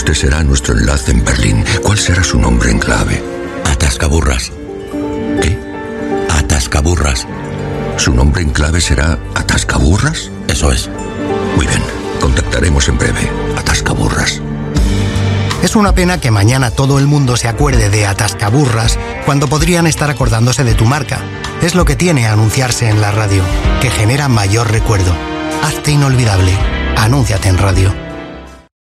Este será nuestro enlace en Berlín. ¿Cuál será su nombre en clave? Atascaburras. ¿Qué? Atascaburras. ¿Su nombre en clave será Atascaburras? Eso es. Muy bien, contactaremos en breve. Atascaburras. Es una pena que mañana todo el mundo se acuerde de Atascaburras cuando podrían estar acordándose de tu marca. Es lo que tiene anunciarse en la radio, que genera mayor recuerdo. Hazte inolvidable. Anúnciate en radio.